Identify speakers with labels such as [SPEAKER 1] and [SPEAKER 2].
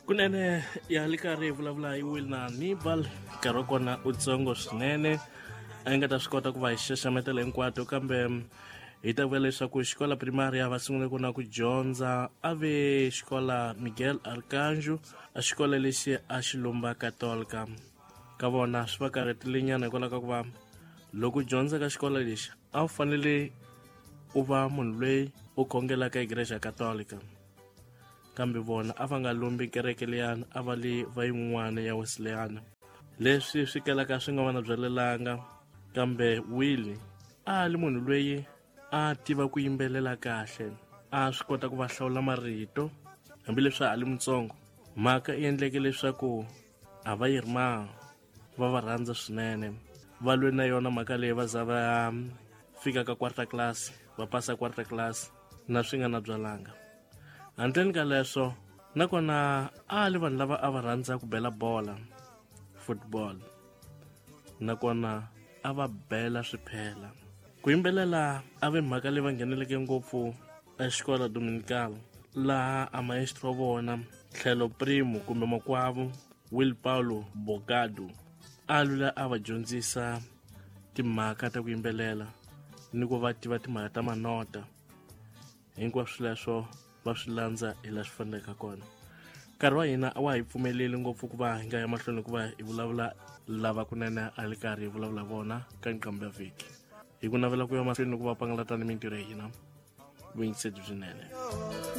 [SPEAKER 1] Kunene ya likari vulavula hi Will na Nibal nkarhi wa kona utsongo swinene a yi nga ta swi kota ku va hi xaxametela hinkwato kambe hi ta vula leswaku xikola primaria va sungule ku na ku dyondza a ve xikola Miguel Arcanjo a xikola lexi a xi lumba Katolika ka vona swi va karhetile nyana hikwalaho ka ku va loko dyondza ka xikola lexi a wu fanele u va munhu loyi u khongelaka igreja Katolika kambe vona a va nga lombi kereke liyani a va le va yin'wana ya Wesleyana leswi swi kalaka swi nga va na byalelanga kambe Will a li munhu loyi a tiva ku yimbelela kahle a swi kota ku va hlawula marito hambileswi a li mutsongo mhaka yi endleke leswaku a va yirima va va rhandza swinene va lwe na yona mhaka leyi va za va fika ka quarter class va pasa quarter class na swi nga na byalanga handleni ka leswo nakona a li vanhu lava a va rhandza ku bela bola football nakona a va bela swiphela ku yimbelela a ve mhaka leyi va ngheneleke ngopfu exikola Dominical laha a maestro vona tlhelo primo kumbe makwavo Will Paulo Bogado a lula a va dyondzisa timhaka ta ku yimbelela ni ku va tiva timhaka ta manota hinkwaswo leswo va swi landza hi la swi faneleka kona nkarhi wa hina a wa hi pfumeleli ngopfu ku va hi nga ya mahlweni ku va hi vulavula lava kunene a li karhi hi vulavula vona ka nqambi ya vhiki hi ku navela ku ya mahlweni ku va pangalatana mintirho ya hina vuyingiseli byinene.